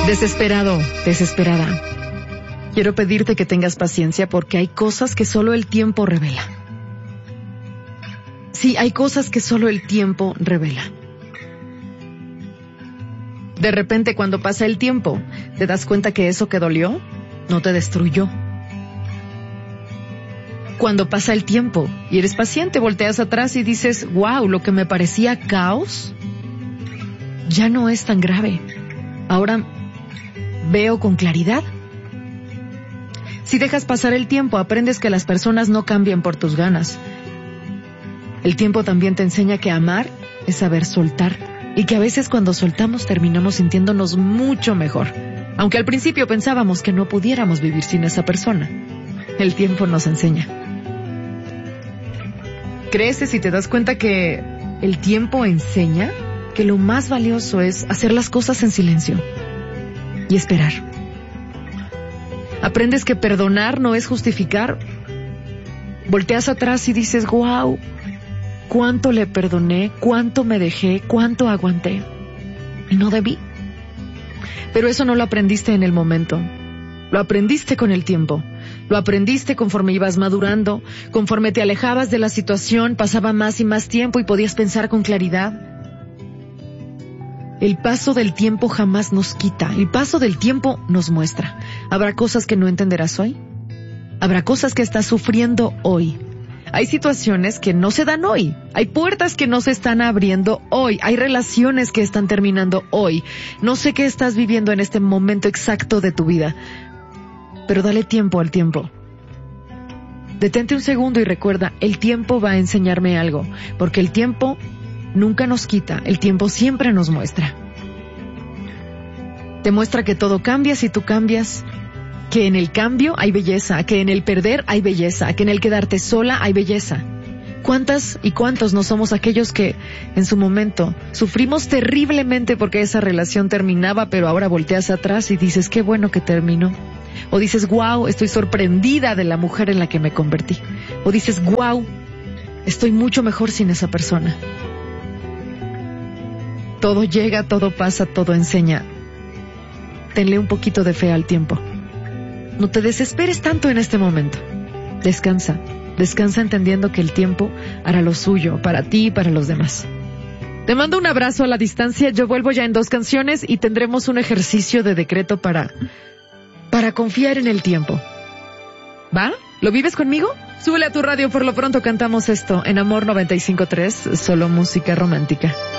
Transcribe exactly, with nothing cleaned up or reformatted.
Desesperado, desesperada. Quiero pedirte que tengas paciencia porque hay cosas que solo el tiempo revela. Sí, hay cosas que solo el tiempo revela. De repente, cuando pasa el tiempo, te das cuenta que eso que dolió no te destruyó. Cuando pasa el tiempo y eres paciente, volteas atrás y dices, wow, lo que me parecía caos ya no es tan grave. Ahora veo con claridad. Si dejas pasar el tiempo, aprendes que las personas no cambian por tus ganas. El tiempo también te enseña que amar es saber soltar y que a veces cuando soltamos terminamos sintiéndonos mucho mejor, aunque al principio pensábamos que no pudiéramos vivir sin esa persona. El tiempo nos enseña. Creces y te das cuenta que el tiempo enseña que lo más valioso es hacer las cosas en silencio y esperar. Aprendes que perdonar no es justificar. Volteas atrás y dices, wow, cuánto le perdoné, cuánto me dejé, cuánto aguanté. Y no debí. Pero eso no lo aprendiste en el momento. Lo aprendiste con el tiempo. Lo aprendiste conforme ibas madurando, conforme te alejabas de la situación, pasaba más y más tiempo y podías pensar con claridad. El paso del tiempo jamás nos quita, el paso del tiempo nos muestra. ¿Habrá cosas que no entenderás hoy? ¿Habrá cosas que estás sufriendo hoy? Hay situaciones que no se dan hoy, hay puertas que no se están abriendo hoy, hay relaciones que están terminando hoy. No sé qué estás viviendo en este momento exacto de tu vida, pero dale tiempo al tiempo. Detente un segundo y recuerda, el tiempo va a enseñarme algo, porque el tiempo nunca nos quita, el tiempo siempre nos muestra. Te muestra que todo cambia si tú cambias, que en el cambio hay belleza, que en el perder hay belleza, que en el quedarte sola hay belleza. ¿Cuántas y cuántos no somos aquellos que en su momento sufrimos terriblemente porque esa relación terminaba, pero ahora volteas atrás y dices, qué bueno que terminó? O dices, wow, estoy sorprendida de la mujer en la que me convertí. O dices, wow, estoy mucho mejor sin esa persona. Todo llega, todo pasa, todo enseña. Tenle un poquito de fe al tiempo. No te desesperes tanto en este momento. Descansa, descansa entendiendo que el tiempo hará lo suyo para ti y para los demás. Te mando un abrazo a la distancia. Yo vuelvo ya en dos canciones y tendremos un ejercicio de decreto para, para confiar en el tiempo. ¿Va? ¿Lo vives conmigo? Súbele a tu radio, por lo pronto cantamos esto en Amor noventa y cinco punto tres, solo música romántica.